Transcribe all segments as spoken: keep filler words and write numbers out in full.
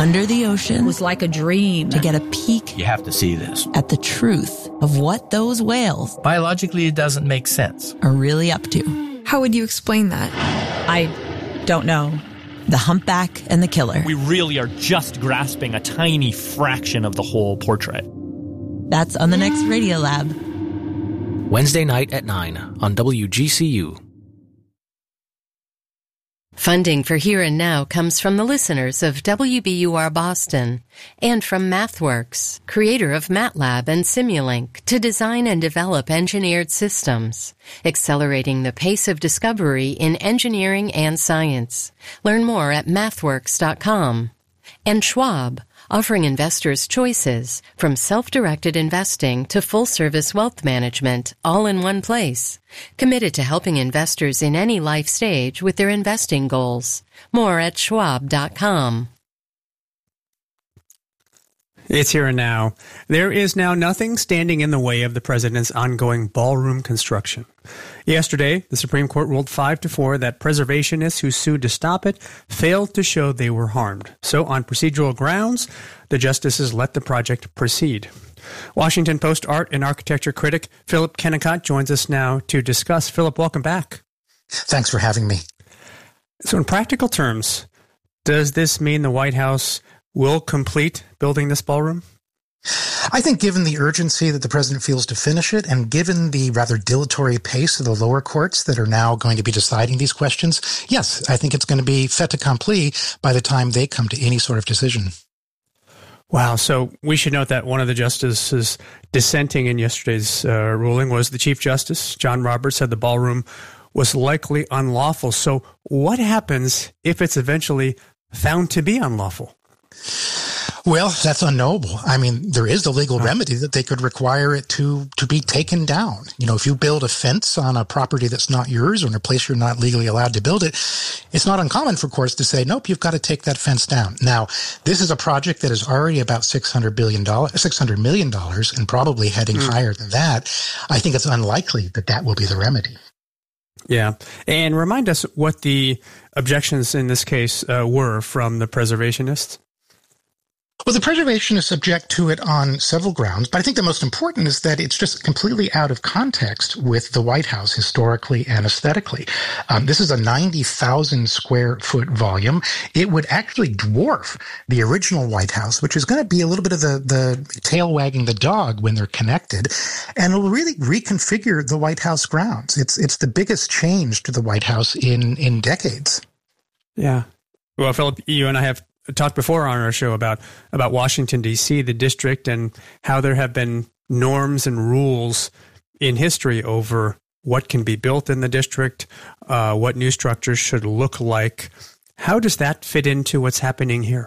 under the ocean. It was like a dream. To get a peek. You have to see this. At the truth of what those whales, biologically, it doesn't make sense, are really up to. How would you explain that? I don't know. The Humpback and the Killer. We really are just grasping a tiny fraction of the whole portrait. That's on the next Radiolab. Wednesday night at nine on W G C U. Funding for Here and Now comes from the listeners of W B U R Boston and from MathWorks, creator of MATLAB and Simulink, to design and develop engineered systems, accelerating the pace of discovery in engineering and science. Learn more at mathworks dot com. And Schwab, offering investors choices from self-directed investing to full-service wealth management, all in one place. Committed to helping investors in any life stage with their investing goals. More at schwab dot com. It's Here and Now. There is now nothing standing in the way of the president's ongoing ballroom construction. Yesterday, the Supreme Court ruled five to four that preservationists who sued to stop it failed to show they were harmed. So on procedural grounds, the justices let the project proceed. Washington Post art and architecture critic Philip Kennicott joins us now to discuss. Philip, welcome back. Thanks for having me. So in practical terms, does this mean the White House will complete building this ballroom? I think given the urgency that the president feels to finish it, and given the rather dilatory pace of the lower courts that are now going to be deciding these questions, yes, I think it's going to be fait accompli by the time they come to any sort of decision. Wow. So we should note that one of the justices dissenting in yesterday's uh, ruling was the Chief Justice. John Roberts said the ballroom was likely unlawful. So what happens if it's eventually found to be unlawful? Well, that's unknowable. I mean, there is a legal remedy that they could require it to, to be taken down. You know, if you build a fence on a property that's not yours or in a place you're not legally allowed to build it, it's not uncommon for courts to say, nope, you've got to take that fence down. Now, this is a project that is already about six hundred billion dollars, six hundred million dollars and probably heading mm. higher than that. I think it's unlikely that that will be the remedy. Yeah. And remind us what the objections in this case uh, were from the preservationists. Well, the preservationists object to it on several grounds, but I think the most important is that it's just completely out of context with the White House historically and aesthetically. Um, this is a ninety thousand square foot volume. It would actually dwarf the original White House, which is going to be a little bit of the, the tail wagging the dog when they're connected, and it'll really reconfigure the White House grounds. It's it's the biggest change to the White House in, in decades. Yeah. Well, Philip, you and I have talked before on our show about, about Washington, D C, the district, and how there have been norms and rules in history over what can be built in the district, uh, what new structures should look like. How does that fit into what's happening here?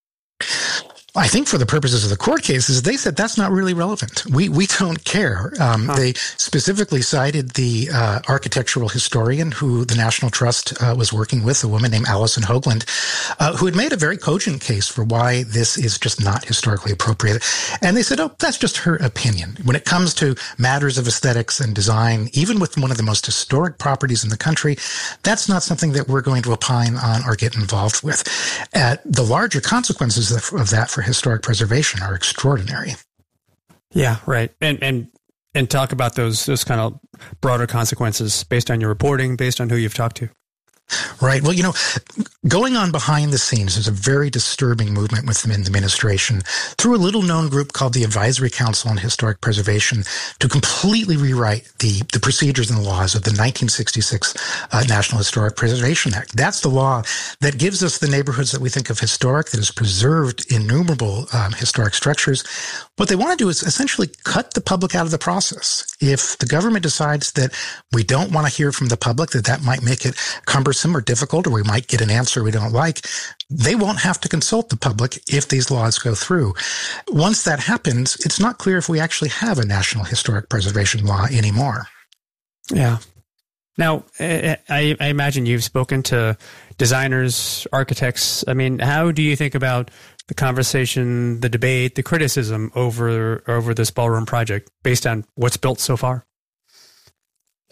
I think for the purposes of the court cases, they said that's not really relevant. We we don't care. Um, huh. They specifically cited the uh, architectural historian who the National Trust uh, was working with, a woman named Alison Hoagland, uh, who had made a very cogent case for why this is just not historically appropriate. And they said, oh, that's just her opinion. When it comes to matters of aesthetics and design, even with one of the most historic properties in the country, that's not something that we're going to opine on or get involved with. Uh, the larger consequences of, of that for historic preservation are extraordinary. Yeah, right. And and and talk about those those kind of broader consequences based on your reporting, based on who you've talked to. Right. Well, you know, going on behind the scenes, there's a very disturbing movement within the administration through a little-known group called the Advisory Council on Historic Preservation to completely rewrite the, the procedures and the laws of the nineteen sixty-six uh, National Historic Preservation Act. That's the law that gives us the neighborhoods that we think of historic, that has preserved innumerable um, historic structures. What they want to do is essentially cut the public out of the process. If the government decides that we don't want to hear from the public, that that might make it cumbersome or difficult, or we might get an answer we don't like, they won't have to consult the public if these laws go through. Once that happens, it's not clear if we actually have a National Historic Preservation Law anymore. Yeah. Now, I, I imagine you've spoken to designers, architects. I mean, how do you think about the conversation, the debate, the criticism over over this ballroom project based on what's built so far?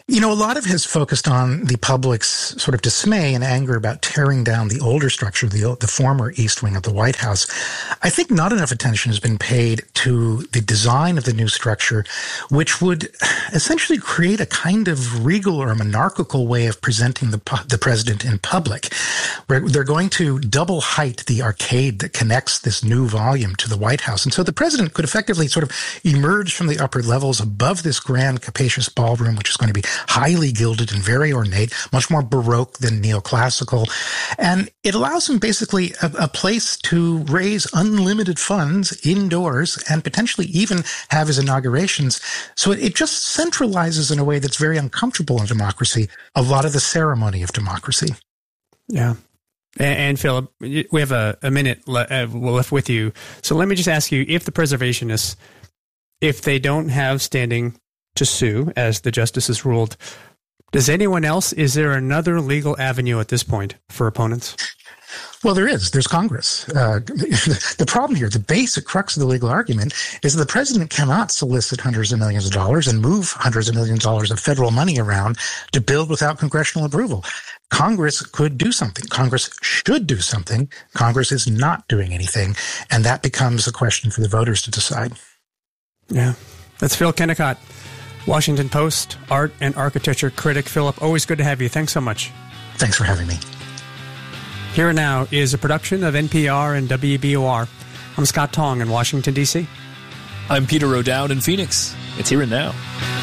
You know, a lot of it has focused on the public's sort of dismay and anger about tearing down the older structure, the, the former East Wing of the White House. I think not enough attention has been paid to the design of the new structure, which would essentially create a kind of regal or monarchical way of presenting the, the president in public. Where they're going to double height the arcade that connects this new volume to the White House. And so the president could effectively sort of emerge from the upper levels above this grand, capacious ballroom, which is going to be highly gilded and very ornate, much more Baroque than neoclassical. And it allows him basically a, a place to raise unlimited funds indoors and potentially even have his inaugurations. So it, it just centralizes in a way that's very uncomfortable in democracy, a lot of the ceremony of democracy. Yeah. And, and Philip, we have a, a minute le- uh, left with you. So let me just ask you, if the preservationists, if they don't have standing to sue, as the justices ruled, does anyone else, is there another legal avenue at this point for opponents? Well, there is. There's Congress. Uh, the problem here, the basic crux of the legal argument, is that the president cannot solicit hundreds of millions of dollars and move hundreds of millions of dollars of federal money around to build without congressional approval. Congress could do something. Congress should do something. Congress is not doing anything, and that becomes a question for the voters to decide. Yeah. That's Phil Kennicott, Washington Post art and architecture critic. Philip, always good to have you. Thanks so much. Thanks for having me. Here and Now is a production of N P R and W B U R. I'm Scott Tong in Washington, D C. I'm Peter O'Dowd in Phoenix. It's Here and Now.